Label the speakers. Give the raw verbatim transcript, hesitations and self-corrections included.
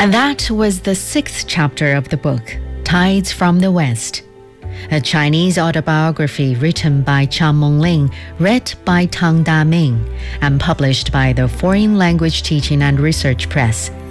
Speaker 1: And that was the sixth chapter of the book, Tides from the West, a Chinese autobiography written by Chang Mongling, read by Tang Daming, and published by the Foreign Language Teaching and Research Press.